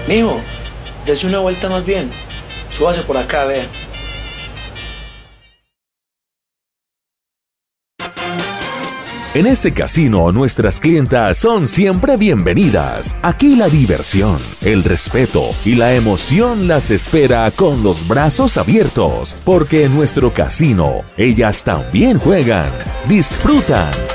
Mijo, dese una vuelta más bien. Súbase por acá, vea. En este casino, nuestras clientas son siempre bienvenidas. Aquí la diversión, el respeto y la emoción las espera con los brazos abiertos, porque en nuestro casino ellas también juegan, disfrutan